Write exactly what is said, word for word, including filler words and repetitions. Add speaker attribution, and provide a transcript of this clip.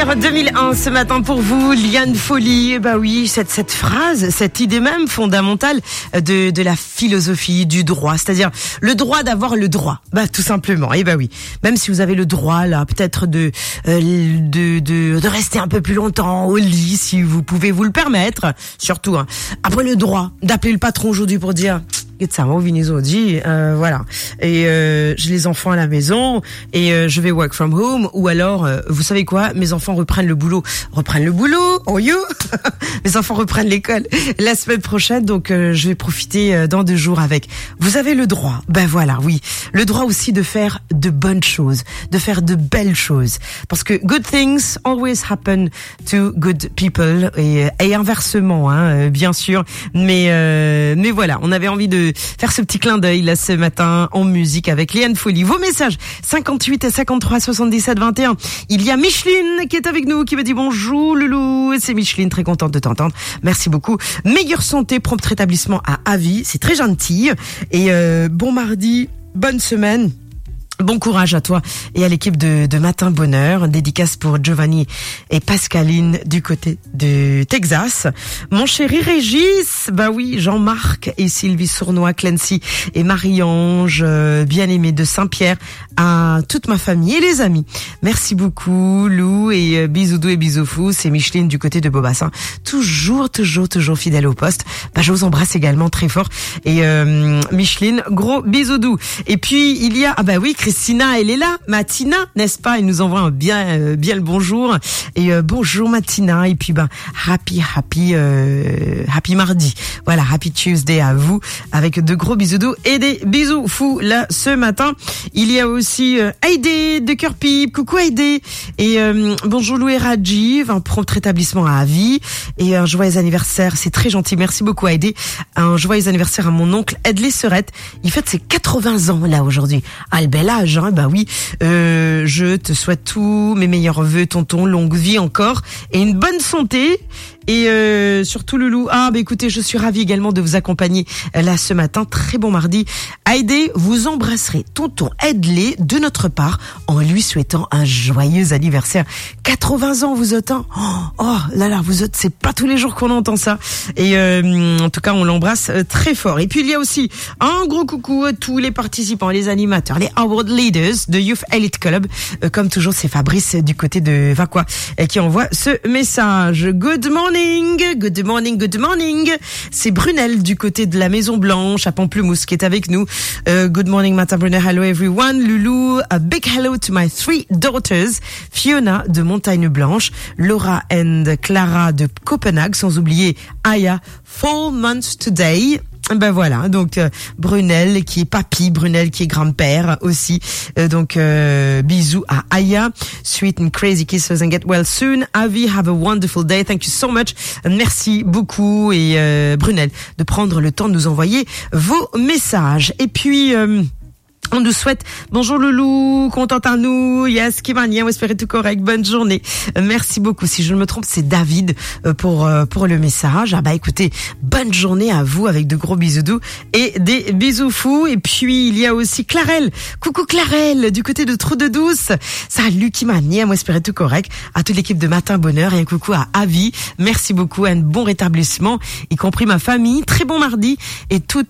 Speaker 1: deux mille un ce matin pour vous, Liane Folly. Bah oui, cette cette phrase, cette idée même fondamentale de de la philosophie du droit, c'est-à-dire le droit d'avoir le droit. Bah tout simplement. Et bah oui, même si vous avez le droit là, peut-être de euh, de de de rester un peu plus longtemps au lit si vous pouvez vous le permettre, surtout hein. Après le droit d'appeler le patron aujourd'hui pour dire ça va aujourd'hui, euh, voilà. Et euh, j'ai les enfants à la maison et euh, je vais work from home, ou alors, euh, vous savez quoi, mes enfants reprennent le boulot, reprennent le boulot. Oh you, mes enfants reprennent l'école la semaine prochaine, donc euh, je vais profiter euh, dans deux jours avec. Vous avez le droit, ben voilà, oui, le droit aussi de faire de bonnes choses, de faire de belles choses, parce que good things always happen to good people et, et inversement, hein, bien sûr. Mais euh, mais voilà, on avait envie de faire ce petit clin d'œil là ce matin en musique avec Liane Folly. Vos messages cinquante-huit et cinquante-trois soixante-dix-sept vingt et un. Il y a Micheline qui est avec nous, qui me dit bonjour Loulou. C'est Micheline, très contente de t'entendre. Merci beaucoup. Meilleure santé, prompt rétablissement à avis. C'est très gentil. Et euh, bon mardi, bonne semaine. Bon courage à toi et à l'équipe de, de Matin Bonheur. Dédicace pour Giovanni et Pascaline du côté de Texas. Mon chéri Régis, bah oui, Jean-Marc et Sylvie Sournois, Clancy et Marie-Ange, euh, bien-aimés de Saint-Pierre, à toute ma famille et les amis. Merci beaucoup Lou, et euh, bisous doux et bisous fous. C'est Micheline du côté de Beaubassin. Toujours, toujours, toujours fidèle au poste. Bah je vous embrasse également très fort. Et euh, Micheline, gros bisous doux. Et puis il y a, ah bah oui, Christina, elle est là, Matina, n'est-ce pas? Elle nous envoie un bien, euh, bien le bonjour. Et euh, bonjour Matina. Et puis ben happy, happy, euh, happy mardi. Voilà, happy Tuesday à vous, avec de gros bisous doux et des bisous fous là ce matin. Il y a aussi euh, Heidi de Cœur Pipe. Coucou Heidi. Et euh, bonjour Lou et Rajiv, un prompt rétablissement à Avis et un joyeux anniversaire. C'est très gentil. Merci beaucoup Heidi. Un joyeux anniversaire à mon oncle Edley Serette. Il fête ses quatre-vingts ans là aujourd'hui. Ah, le bel âge. Hein, bah oui, euh, je te souhaite tous mes meilleurs vœux, tonton, longue vie encore et une bonne santé. Et euh, surtout Loulou, ah bah écoutez, je suis ravie également de vous accompagner là ce matin. Très bon mardi. Heidi, vous embrasserez tonton Edley de notre part en lui souhaitant un joyeux anniversaire. quatre-vingts ans vous êtes, hein. Oh là là, vous êtes, c'est pas tous les jours qu'on entend ça. Et euh, en tout cas, on l'embrasse très fort. Et puis il y a aussi un gros coucou à tous les participants, les animateurs, les award leaders de Youth Elite Club. Euh, comme toujours, c'est Fabrice du côté de Vaqua qui envoie ce message. Good morning. Good morning, good morning. C'est Brunel du côté de la Maison Blanche à Pamplemousse qui est avec nous. Uh, good morning, Matin Bonheur. Hello everyone. Loulou, a big hello to my three daughters. Fiona de Montagne Blanche, Laura and Clara de Copenhague, sans oublier Aya, four months today. Ben voilà, donc euh, Brunel qui est papy, Brunel qui est grand-père aussi. Euh, donc euh, bisous à Aya. Sweet and crazy kisses and get well soon. Avi, have a wonderful day. Thank you so much. Merci beaucoup et euh, Brunel de prendre le temps de nous envoyer vos messages. Et puis euh, on nous souhaite bonjour Loulou, contente à nous, yes, qui va bien, espérer tout correct, bonne journée. Merci beaucoup. Si je ne me trompe, c'est David pour pour le message. Ah bah écoutez, bonne journée à vous avec de gros bisous doux et des bisous fous. Et puis il y a aussi Clarelle. Coucou Clarelle du côté de Trou de Douce. Salut qui m'a moi espérer tout correct. À toute l'équipe de Matin Bonheur et un coucou à Avi. Merci beaucoup, un bon rétablissement, y compris ma famille. Très bon mardi et toute